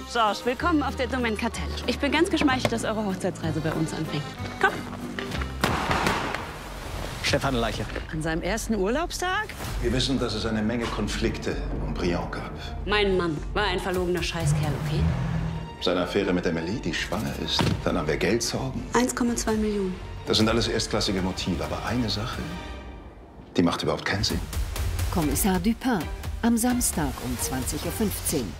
Georges, willkommen auf der Domaine Cartel. Ich bin ganz geschmeichelt, dass eure Hochzeitsreise bei uns anfängt. Komm. Stefan Leiche. An seinem ersten Urlaubstag? Wir wissen, dass es eine Menge Konflikte um Briand gab. Mein Mann war ein verlogener Scheißkerl, okay? Seine Affäre mit Emily, die schwanger ist. Dann haben wir Geldsorgen. 1,2 Millionen. Das sind alles erstklassige Motive. Aber eine Sache, die macht überhaupt keinen Sinn. Kommissar Dupin. Am Samstag um 20:15 Uhr.